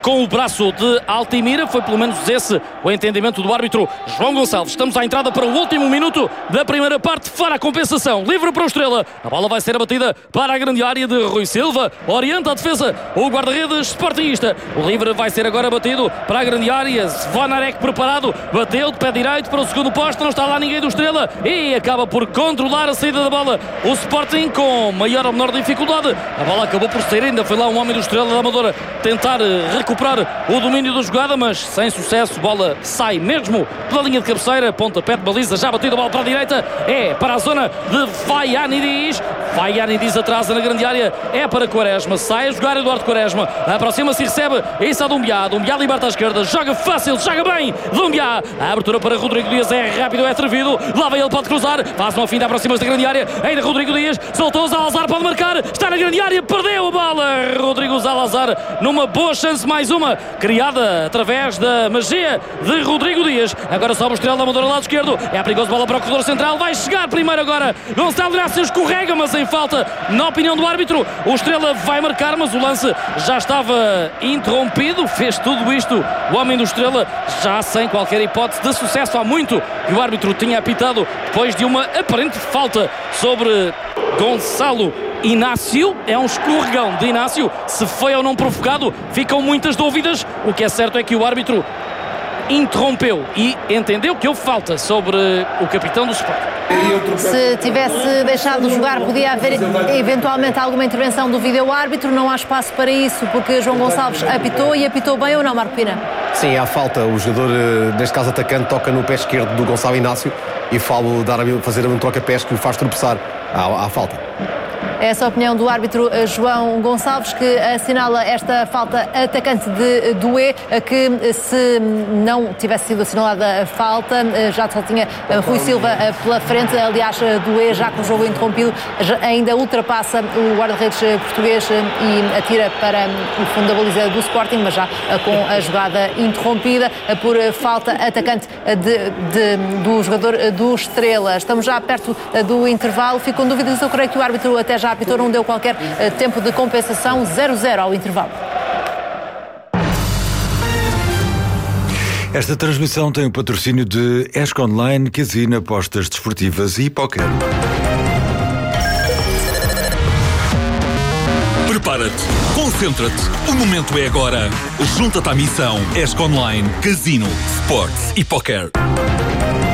Com o braço de Altimira, foi pelo menos esse o entendimento do árbitro João Gonçalves. Estamos à entrada para o último minuto da primeira parte, fora a compensação, livre para o Estrela. A bola vai ser abatida para a grande área de Rui Silva, orienta a defesa o guarda-redes sportingista. O livre vai ser agora batido para a grande área, Zvonarek preparado, bateu de pé direito para o segundo posto, não está lá ninguém do Estrela e acaba por controlar a saída da bola. O Sporting com maior ou menor dificuldade. A bola acabou por sair, ainda foi lá um homem do Estrela da Amadora tentar recuperar o domínio da jogada, mas sem sucesso. Bola sai mesmo pela linha de cabeceira, pontapé de baliza, já batido a bola para a direita, é para a zona de Vaianidis. Vaianidis atrasa na grande área, é para Quaresma, sai a jogar Eduardo Quaresma, aproxima-se e recebe, isso a Doumbia. Doumbia liberta à esquerda, joga fácil, joga bem, Doumbia, a abertura para Rodrigo Dias, é rápido, é atrevido, lá vem ele, pode cruzar, faz uma finta, aproxima-se da grande área, ainda Rodrigo Dias, soltou Zalazar, pode marcar, está na grande área, perdeu a bola, Rodrigo Zalazar, numa boa chance, mais uma, criada através da magia de Rodrigo Dias. Agora sobe o Estrela da Amadora, lado esquerdo, é perigoso, bola para o corredor central, vai chegar primeiro agora, Gonçalo Inácio escorrega, mas em falta, na opinião do árbitro, o Estrela vai marcar, mas o lance já estava interrompido, fez tudo isto, o homem do Estrela, já sem qualquer hipótese de sucesso, há muito que o árbitro tinha apitado, depois de uma aparente falta sobre Gonçalo Inácio. É um escorregão de Inácio, se foi ou não provocado, ficam muitas dúvidas. O que é certo é que o árbitro interrompeu e entendeu que houve falta sobre o capitão do Sporting. Se tivesse deixado de jogar, podia haver eventualmente alguma intervenção do vídeo-árbitro. Não há espaço para isso, porque João Gonçalves apitou, e apitou bem ou não, Marco Pina? Sim, há falta. O jogador, neste caso atacante, toca no pé esquerdo do Gonçalo Inácio e Falo fazer um troca-pés que o faz tropeçar. Há falta. Essa é a opinião do árbitro João Gonçalves, que assinala esta falta atacante de Doué, que se não tivesse sido assinalada a falta, já só tinha Rui Silva pela frente. Aliás, Doué, já com o jogo interrompido, ainda ultrapassa o guarda-redes português e atira para o fundo da baliza do Sporting, mas já com a jogada interrompida por falta atacante do jogador do Estrela. Estamos já perto do intervalo. Fico com dúvidas, eu creio que o árbitro até já apitou, não deu qualquer tempo de compensação. 0-0 ao intervalo. Esta transmissão tem o patrocínio de ESC Online, Casino, apostas desportivas e póquer. Prepara-te, concentra-te, o momento é agora. Junta-te à missão ESC Online, Casino, Sports e Póquer.